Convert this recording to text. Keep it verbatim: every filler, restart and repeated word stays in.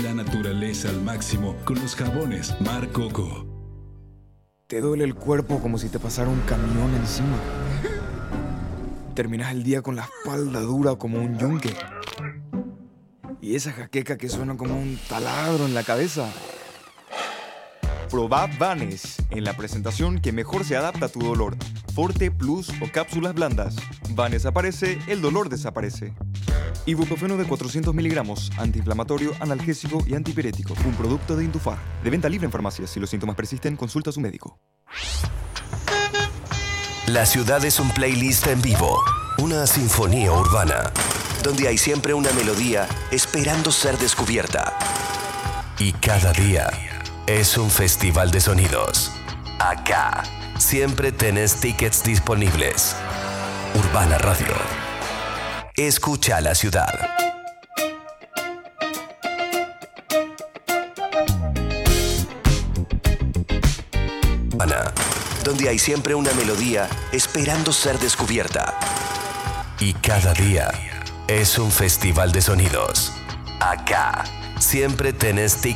La naturaleza al máximo con los jabones Mar Coco. Te duele el cuerpo como si te pasara un camión encima. Terminas el día con la espalda dura como un yunque. Y esa jaqueca que suena como un taladro en la cabeza. Probá Vanes en la presentación que mejor se adapta a tu dolor. Forte, Plus o cápsulas blandas. Vanes aparece, el dolor desaparece. Ibuprofeno de cuatrocientos miligramos, antiinflamatorio, analgésico y antipirético. Un producto de Indufar. De venta libre en farmacias. Si los síntomas persisten, consulta a su médico. La ciudad es un playlist en vivo, una sinfonía urbana, donde hay siempre una melodía esperando ser descubierta. Y cada día es un festival de sonidos. Acá siempre tenés tickets disponibles. Urbana Radio. Escucha la ciudad. Urbana, donde hay siempre una melodía esperando ser descubierta. Y cada día es un festival de sonidos. Acá siempre tenés tickets